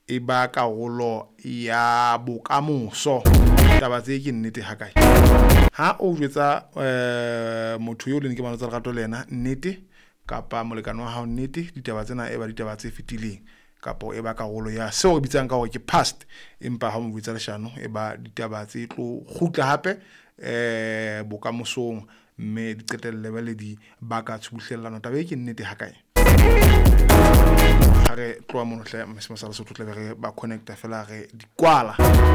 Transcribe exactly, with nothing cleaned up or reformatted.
e ba karolo ya bokamoso. Taba tse ke nnete ha kae ha o jwetsa eh motho yo le ke bona tsa lerato le yena nnete kapa molekano wa hao nnete, ditaba tsena e ba ditaba tse fetileng kapa e ba karolo ya seo re bitsang ka hore ke past, empa ha mo butsa leshano e ba ditaba tse tlo khutla hape eh bokamosong, mme di qetelle ba le di baka tshubuhlellano. Taba e ke nnete ha kae ha re tloa mono hle mesimo sa Lesotho tle re ba connecta fela re di kwala.